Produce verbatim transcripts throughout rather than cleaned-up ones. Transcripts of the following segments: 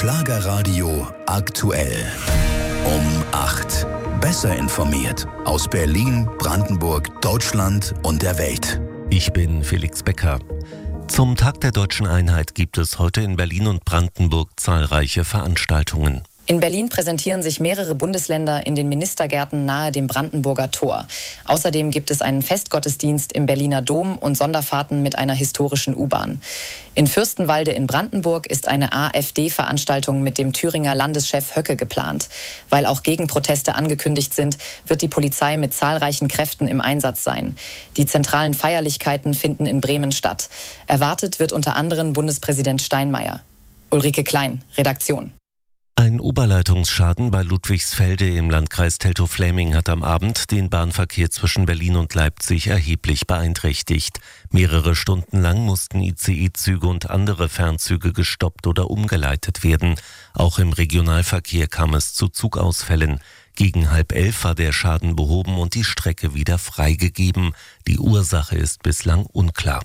Schlagerradio aktuell. Um acht. Besser informiert aus Berlin, Brandenburg, Deutschland und der Welt. Ich bin Felix Becker. Zum Tag der Deutschen Einheit gibt es heute in Berlin und Brandenburg zahlreiche Veranstaltungen. In Berlin präsentieren sich mehrere Bundesländer in den Ministergärten nahe dem Brandenburger Tor. Außerdem gibt es einen Festgottesdienst im Berliner Dom und Sonderfahrten mit einer historischen U-Bahn. In Fürstenwalde in Brandenburg ist eine AfD-Veranstaltung mit dem Thüringer Landeschef Höcke geplant. Weil auch Gegenproteste angekündigt sind, wird die Polizei mit zahlreichen Kräften im Einsatz sein. Die zentralen Feierlichkeiten finden in Bremen statt. Erwartet wird unter anderem Bundespräsident Steinmeier. Ulrike Klein, Redaktion. Ein Oberleitungsschaden bei Ludwigsfelde im Landkreis Teltow-Fläming hat am Abend den Bahnverkehr zwischen Berlin und Leipzig erheblich beeinträchtigt. Mehrere Stunden lang mussten I C E-Züge und andere Fernzüge gestoppt oder umgeleitet werden. Auch im Regionalverkehr kam es zu Zugausfällen. Gegen halb elf war der Schaden behoben und die Strecke wieder freigegeben. Die Ursache ist bislang unklar.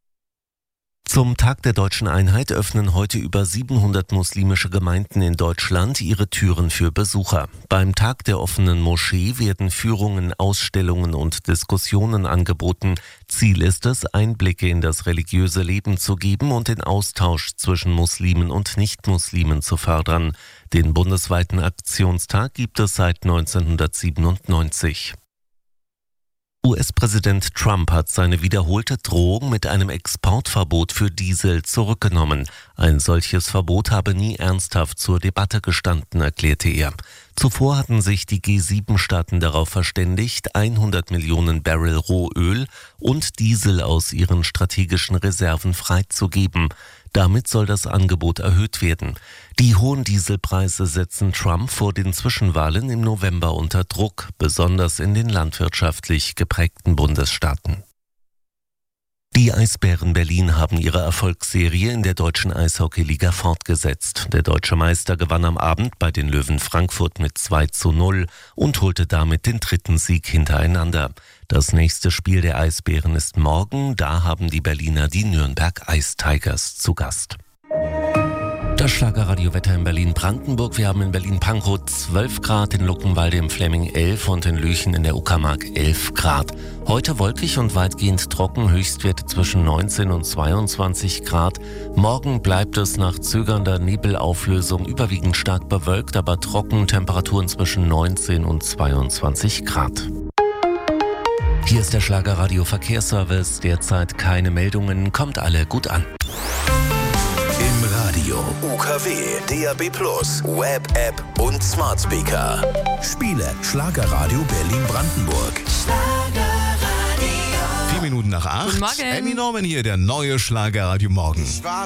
Zum Tag der Deutschen Einheit öffnen heute über siebenhundert muslimische Gemeinden in Deutschland ihre Türen für Besucher. Beim Tag der offenen Moschee werden Führungen, Ausstellungen und Diskussionen angeboten. Ziel ist es, Einblicke in das religiöse Leben zu geben und den Austausch zwischen Muslimen und Nichtmuslimen zu fördern. Den bundesweiten Aktionstag gibt es seit neunzehnhundertsiebenundneunzig. U S-Präsident Trump hat seine wiederholte Drohung mit einem Exportverbot für Diesel zurückgenommen. Ein solches Verbot habe nie ernsthaft zur Debatte gestanden, erklärte er. Zuvor hatten sich die G sieben Staaten darauf verständigt, hundert Millionen Barrel Rohöl und Diesel aus ihren strategischen Reserven freizugeben. Damit soll das Angebot erhöht werden. Die hohen Dieselpreise setzen Trump vor den Zwischenwahlen im November unter Druck, besonders in den landwirtschaftlich geprägten Bundesstaaten. Die Eisbären Berlin haben ihre Erfolgsserie in der deutschen Eishockeyliga fortgesetzt. Der deutsche Meister gewann am Abend bei den Löwen Frankfurt mit zwei zu null und holte damit den dritten Sieg hintereinander. Das nächste Spiel der Eisbären ist morgen. Da haben die Berliner die Nürnberg Ice Tigers zu Gast. Das Schlagerradio-Wetter in Berlin-Brandenburg. Wir haben in Berlin-Pankow zwölf Grad, in Luckenwalde im Fläming elf und in Lüchen in der Uckermark elf Grad. Heute wolkig und weitgehend trocken, Höchstwerte zwischen neunzehn und zweiundzwanzig Grad. Morgen bleibt es nach zögernder Nebelauflösung überwiegend stark bewölkt, aber trocken, Temperaturen zwischen neunzehn und zweiundzwanzig Grad. Hier ist der Schlagerradio-Verkehrsservice. Derzeit keine Meldungen, kommt alle gut an. Im Radio, U K W, D A B plus, Web, App und Smart Speaker. Spiele Schlagerradio Berlin-Brandenburg. Vier Minuten nach acht. Guten Morgen. Emmy Norman hier, der neue Schlagerradio Morgen.